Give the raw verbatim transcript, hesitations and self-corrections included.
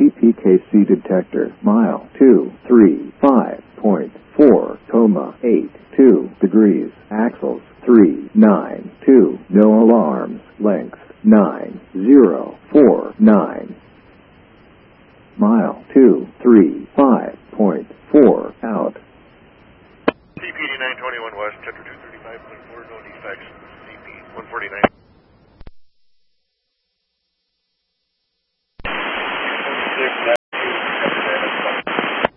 T P K C detector, mile two three five point four, comma eight two degrees, axles three nine two, no alarms, length nine zero four nine. Mile two three five point four, out. C P D nine twenty-one West, chapter two thirty-five point four, no defects, C P one forty-nine.